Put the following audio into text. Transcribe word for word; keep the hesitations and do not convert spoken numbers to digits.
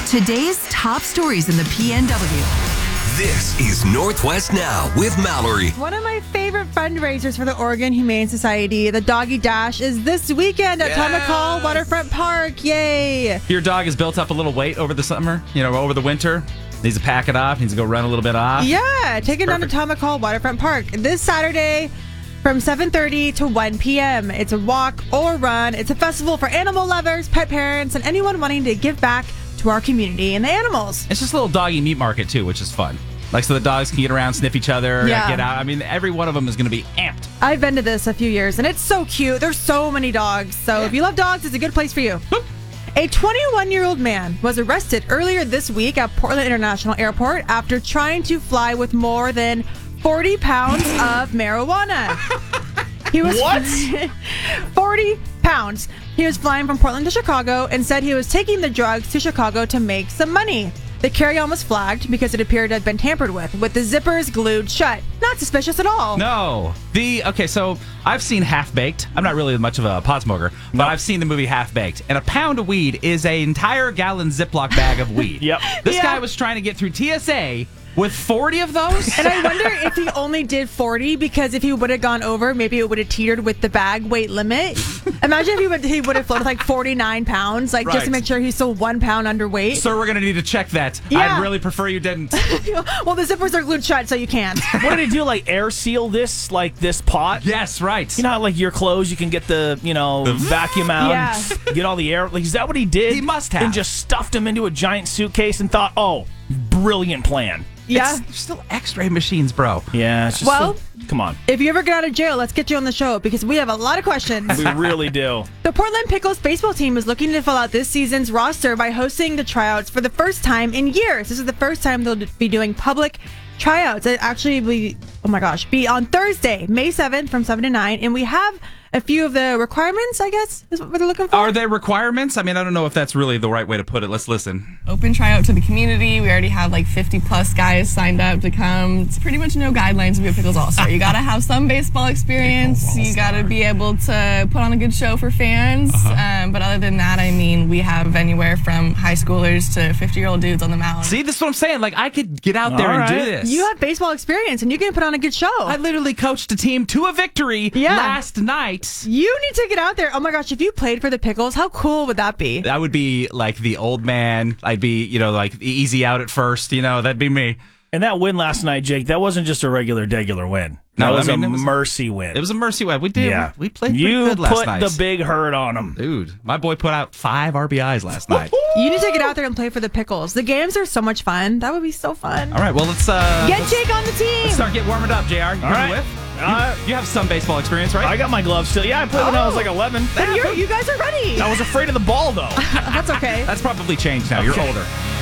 Today's top stories in the P N W. This is Northwest Now with Mallory. One of my favorite fundraisers for the Oregon Humane Society, the Doggy Dash, is this weekend at Yes. Tomahawk Waterfront Park. Yay! Your dog has built up a little weight over the summer, you know, over the winter. Needs to pack it off. Needs to go run a little bit off. Yeah, take it down to Perfect. Tomahawk Waterfront Park this Saturday from seven thirty to one p.m. It's a walk or run. It's a festival for animal lovers, pet parents, and anyone wanting to give back to our community and the animals. It's just a little doggy meat market, too, which is fun. Like, so the dogs can get around, sniff each other, Yeah. get out. I mean, every one of them is going to be amped. I've been to this a few years, and it's so cute. There's so many dogs. So if you love dogs, it's a good place for you. A twenty-one-year-old man was arrested earlier this week at Portland International Airport after trying to fly with more than forty pounds of marijuana. He was What? forty pounds. He was flying from Portland to Chicago and said he was taking the drugs to Chicago to make some money. The carry-on was flagged because it appeared to have been tampered with, with the zippers glued shut. Not suspicious at all. No. The, okay, so I've seen Half Baked. I'm not really much of a pot smoker, but I've seen the movie Half Baked. And a pound of weed is an entire gallon Ziploc bag of weed. Yep. This Yeah. guy was trying to get through T S A with forty of those? And I wonder if he only did forty because if he would have gone over, maybe it would have teetered with the bag weight limit. Imagine if he would he would have floated like forty-nine pounds, like just to Right. make sure he's still one pound underweight. Sir, we're going to need to check that. Yeah. I'd really prefer you didn't. Well, the zippers are glued shut, so you can't. What did he do? Like air seal this, like this pot? Yes, right. You know how like your clothes, you can get the you know vacuum out, Yeah. and get all the air. Like, is that what he did? He must have. and just stuffed them into a giant suitcase and thought, oh, brilliant plan. Yeah. It's, there's still X-ray machines, bro. Yeah. It's just Well- so- come on, If you ever get out of jail, let's get you on the show because we have a lot of questions. we really do. The Portland Pickles baseball team is looking to fill out this season's roster by hosting the tryouts for the first time in years. This is the first time they'll be doing public tryouts. It actually be, oh my gosh, be on Thursday, May seventh from seven to nine. And we have a few of the requirements, I guess, is what they're looking for. Are there requirements? I mean, I don't know if that's really the right way to put it. Let's listen. Open tryout to the community. We already have like fifty plus guys signed up to come. It's pretty much no guidelines to be a Pickles All-Star. You got to have some baseball experience. You got to be able to put on a good show for fans. Uh-huh. Um, but other than that, I mean, we have anywhere from high schoolers to fifty-year-old dudes on the mound. See, this is what I'm saying. Like, I could get out there All and do right. this. You have baseball experience and you can put on a good show. I literally coached a team to a victory Yeah. last night. you need to get out there. Oh my gosh, if you played for the Pickles, how cool would that be? I would be like the old man. I'd be, you know, like easy out at first. You know, that'd be me. And that win last night, Jake, that wasn't just a regular, degular win. That No, was I mean, a it was- mercy win. It was a mercy win. We did. yeah. We, we played pretty You good last put night. the big hurt on them. Dude, my boy put out five R B Is last night. You need to get out there and play for the Pickles. The games are so much fun. That would be so fun. All right, well, let's uh, Get let's Jake on the team. start getting warming up, J R. You coming right. with? Uh, you, you have some baseball experience, right? I got my gloves still. Yeah, I played when I was like eleven. Then you're, you guys are ready. I was afraid of the ball, though. That's okay. That's probably changed now. You're older.